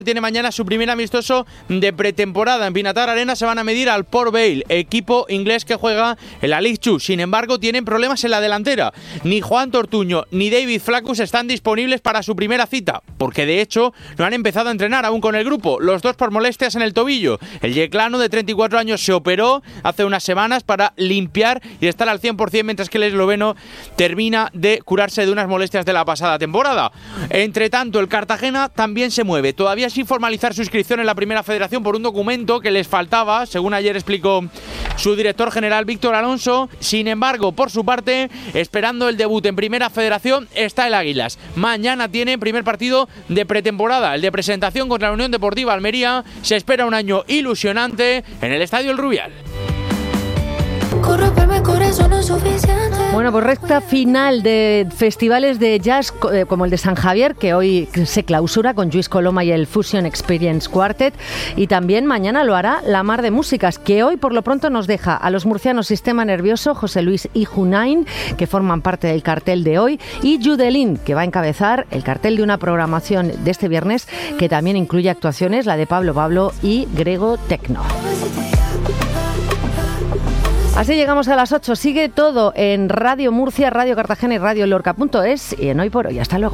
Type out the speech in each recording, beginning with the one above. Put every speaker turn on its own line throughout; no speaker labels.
Tiene mañana su primer amistoso de pretemporada. En Pinatar Arena se van a medir al Port Vale, equipo inglés que juega en la League 2. Sin embargo, tienen problemas en la delantera. Ni Juan Tortuño ni David Flaccus están disponibles para su primera cita, porque de hecho no han empezado a entrenar aún con el grupo, los dos por molestias en el tobillo. El yeclano de 34 años se operó hace unas semanas para limpiar y estar al 100%, mientras que el esloveno termina de curarse de unas molestias de la pasada temporada. Entre tanto, el Cartagena también se mueve, todavía sin formalizar su inscripción en la Primera Federación por un documento que les faltaba, según ayer explicó su director general Víctor Alonso. Sin embargo, por su parte, esperando el debut en Primera Federación, está el Águilas. Mañana tiene primer partido de pretemporada, el de presentación contra la Unión Deportiva Almería. Se espera un año ilusionante en el Estadio El Rubial.
Bueno, pues recta final de festivales de jazz como el de San Javier, que hoy se clausura con Lluís Coloma y el Fusion Experience Quartet, y también mañana lo hará La Mar de Músicas, que hoy por lo pronto nos deja a los murcianos Sistema Nervioso, José Luis y Junain, que forman parte del cartel de hoy, y Judelín, que va a encabezar el cartel de una programación de este viernes que también incluye actuaciones, la de Pablo Pablo y Grego Tecno. Así llegamos a las 8. Sigue todo en Radio Murcia, Radio Cartagena y Radio Lorca.es y en Hoy por Hoy. Hasta luego.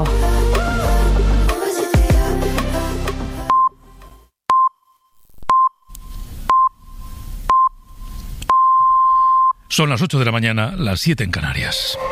Son las 8 de la mañana, las 7 en Canarias.